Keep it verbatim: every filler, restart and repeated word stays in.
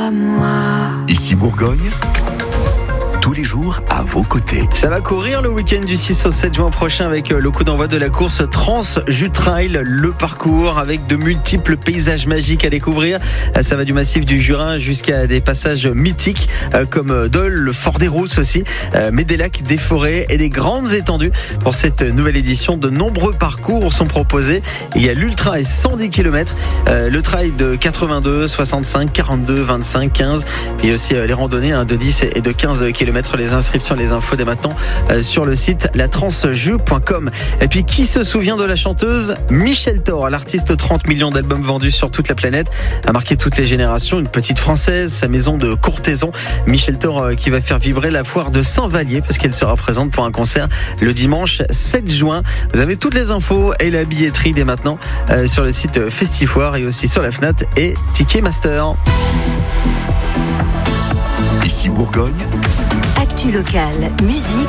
à moi. Ici Bourgogne, tous les jours à vos côtés. Ça va courir le week-end du six au sept juin prochain avec le coup d'envoi de la course Trans-Jus Trail, le parcours avec de multiples paysages magiques à découvrir. Ça va du massif du Jura jusqu'à des passages mythiques comme Dole, le Fort des Rousses aussi, mais des lacs, des forêts et des grandes étendues. Pour cette nouvelle édition, de nombreux parcours sont proposés. Il y a l'ultra et cent dix kilomètres, le trail de quatre-vingt-deux, soixante-cinq, quarante-deux, vingt-cinq, quinze, puis aussi les randonnées de dix et de quinze kilomètres. Les inscriptions, les infos dès maintenant euh, sur le site la transjus point com. Et puis, qui se souvient de la chanteuse Michel Thor, l'artiste trente millions d'albums vendus sur toute la planète, a marqué toutes les générations, une petite française, sa maison de courtaison. Michel Thor euh, qui va faire vibrer la foire de Saint-Vallier parce qu'elle sera présente pour un concert le dimanche sept juin. Vous avez toutes les infos et la billetterie dès maintenant euh, sur le site Festifoire et aussi sur la Fnac et Ticketmaster. Ici Bourgogne, Actu locale, musique.